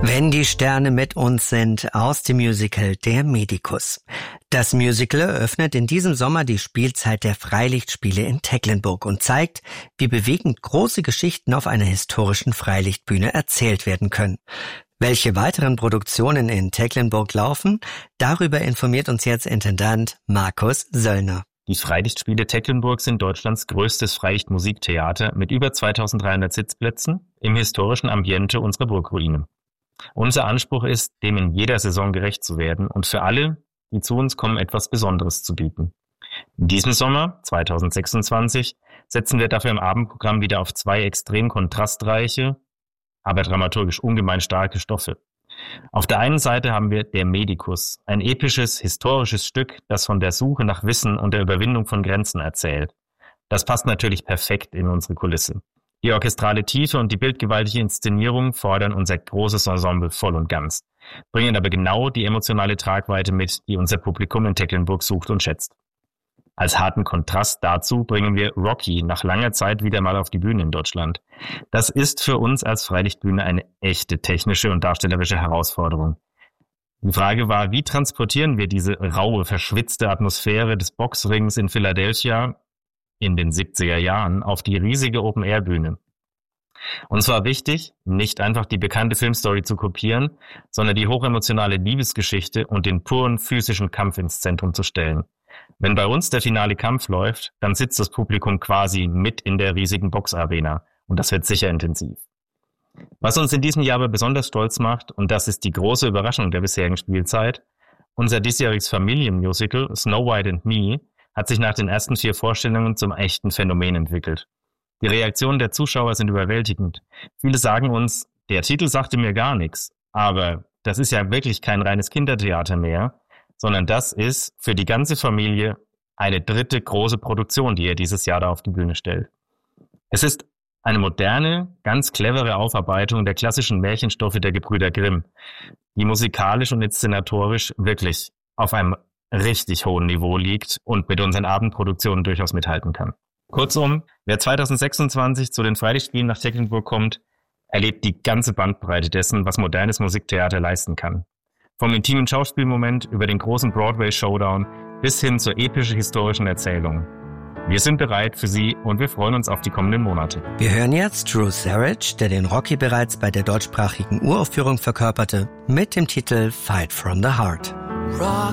Wenn die Sterne mit uns sind, aus dem Musical Der Medikus. Das Musical eröffnet in diesem Sommer die Spielzeit der Freilichtspiele in Tecklenburg und zeigt, wie bewegend große Geschichten auf einer historischen Freilichtbühne erzählt werden können. Welche weiteren Produktionen in Tecklenburg laufen, darüber informiert uns jetzt Intendant Markus Söllner. Die Freilichtspiele Tecklenburg sind Deutschlands größtes Freilichtmusiktheater mit über 2300 Sitzplätzen im historischen Ambiente unserer Burgruine. Unser Anspruch ist, dem in jeder Saison gerecht zu werden und für alle, die zu uns kommen, etwas Besonderes zu bieten. In diesem Sommer, 2026, setzen wir dafür im Abendprogramm wieder auf 2 extrem kontrastreiche, aber dramaturgisch ungemein starke Stoffe. Auf der einen Seite haben wir Der Medikus, ein episches, historisches Stück, das von der Suche nach Wissen und der Überwindung von Grenzen erzählt. Das passt natürlich perfekt in unsere Kulisse. Die orchestrale Tiefe und die bildgewaltige Inszenierung fordern unser großes Ensemble voll und ganz, bringen aber genau die emotionale Tragweite mit, die unser Publikum in Tecklenburg sucht und schätzt. Als harten Kontrast dazu bringen wir Rocky nach langer Zeit wieder mal auf die Bühne in Deutschland. Das ist für uns als Freilichtbühne eine echte technische und darstellerische Herausforderung. Die Frage war, wie transportieren wir diese raue, verschwitzte Atmosphäre des Boxrings in Philadelphia in den 70er Jahren auf die riesige Open-Air-Bühne. Uns war wichtig, nicht einfach die bekannte Filmstory zu kopieren, sondern die hochemotionale Liebesgeschichte und den puren physischen Kampf ins Zentrum zu stellen. Wenn bei uns der finale Kampf läuft, dann sitzt das Publikum quasi mit in der riesigen Boxarena und das wird sicher intensiv. Was uns in diesem Jahr aber besonders stolz macht, und das ist die große Überraschung der bisherigen Spielzeit, unser diesjähriges Familienmusical Snow White and Me hat sich nach den ersten 4 Vorstellungen zum echten Phänomen entwickelt. Die Reaktionen der Zuschauer sind überwältigend. Viele sagen uns, der Titel sagte mir gar nichts, aber das ist ja wirklich kein reines Kindertheater mehr, sondern das ist für die ganze Familie eine 3. große Produktion, die er dieses Jahr da auf die Bühne stellt. Es ist eine moderne, ganz clevere Aufarbeitung der klassischen Märchenstoffe der Gebrüder Grimm, die musikalisch und inszenatorisch wirklich auf einem richtig hohen Niveau liegt und mit unseren Abendproduktionen durchaus mithalten kann. Kurzum, wer 2026 zu den Freilichtspielen nach Tecklenburg kommt, erlebt die ganze Bandbreite dessen, was modernes Musiktheater leisten kann. Vom intimen Schauspielmoment über den großen Broadway-Showdown bis hin zur epischen historischen Erzählung. Wir sind bereit für Sie und wir freuen uns auf die kommenden Monate. Wir hören jetzt Drew Sarich, der den Rocky bereits bei der deutschsprachigen Uraufführung verkörperte, mit dem Titel Fight from the Heart. Rocky.